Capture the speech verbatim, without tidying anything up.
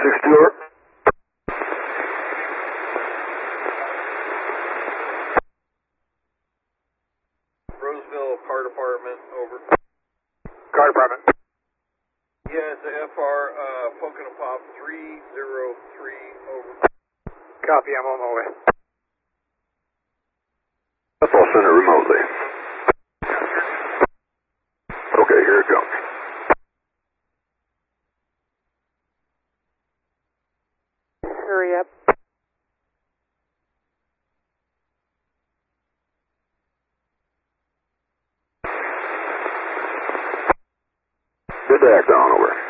sixty, over. Roseville Car Department, over. Car Department. Yeah, it's a F R, uh, Pocono Pop three zero three, over. Copy, I'm on my way. That's all, send it remotely. Okay, here it comes. Hurry up. Good to act on, over.